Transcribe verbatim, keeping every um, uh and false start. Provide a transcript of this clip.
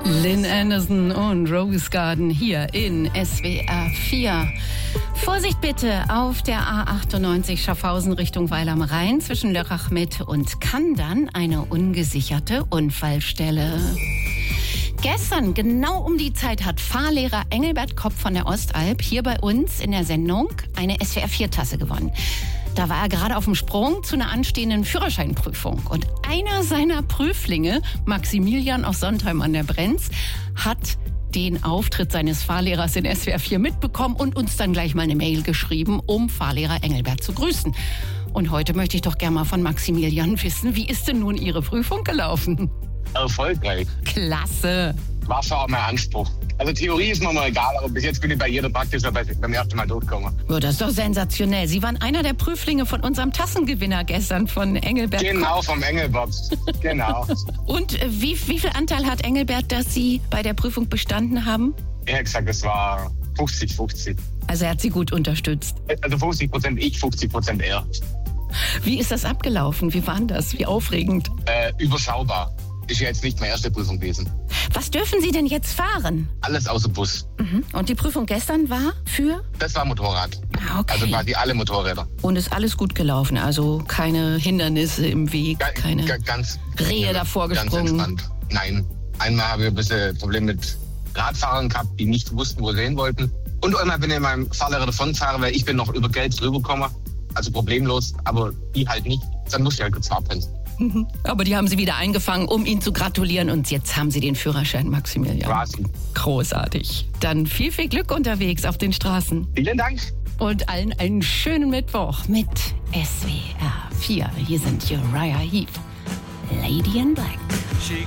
Lynn Anderson und Rose Garden hier in S W R vier. Vorsicht bitte auf der A achtundneunzig Schaffhausen Richtung Weil am Rhein zwischen Lörrach mit und Kandern eine ungesicherte Unfallstelle. Gestern, genau um die Zeit, hat Fahrlehrer Engelbert Kopp von der Ostalb hier bei uns in der Sendung eine S W R vier Tasse gewonnen. Da war er gerade auf dem Sprung zu einer anstehenden Führerscheinprüfung. Und einer seiner Prüflinge, Maximilian aus Sontheim an der Brenz, hat den Auftritt seines Fahrlehrers in S W R vier mitbekommen und uns dann gleich mal eine Mail geschrieben, um Fahrlehrer Engelbert zu grüßen. Und heute möchte ich doch gerne mal von Maximilian wissen, wie ist denn nun Ihre Prüfung gelaufen? Erfolgreich. Klasse. War schon auch mein Anspruch. Also Theorie ist mir mal egal, aber bis jetzt bin ich bei jeder Praxis beim ersten Mal durchgekommen. Ja, das ist doch sensationell. Sie waren einer der Prüflinge von unserem Tassengewinner gestern von Engelbert. Genau, vom Engelbert. Genau. Und wie, wie viel Anteil hat Engelbert, dass Sie bei der Prüfung bestanden haben? Er hat gesagt, es war fünfzig fünfzig. Also er hat Sie gut unterstützt. Also fünfzig Prozent ich, fünfzig Prozent er. Wie ist das abgelaufen? Wie war das? Wie aufregend? Äh, überschaubar. Ist ja jetzt nicht meine erste Prüfung gewesen. Was dürfen Sie denn jetzt fahren? Alles außer Bus. Mhm. Und die Prüfung gestern war für? Das war Motorrad. Ah, okay. Also quasi alle Motorräder. Und ist alles gut gelaufen? Also keine Hindernisse im Weg, Ga- keine ga- ganz, Rehe ja, davor Ganz gesprungen? entspannt. Nein. Einmal habe ich ein bisschen Problem mit Radfahrern gehabt, die nicht wussten, wo sie hin wollten. Und einmal bin ich meinem Fahrlehrer davongefahren, weil ich bin noch über Geld rübergekommen. Also problemlos, aber die halt nicht. Dann musste ich halt kurz abbremsen. Mhm. Aber die haben Sie wieder eingefangen, um Ihnen zu gratulieren. Und jetzt haben Sie den Führerschein, Maximilian. Quasi. Großartig. Dann viel, viel Glück unterwegs auf den Straßen. Vielen Dank. Und allen einen schönen Mittwoch mit S W R vier. Hier sind Uriah Heep, Lady in Black.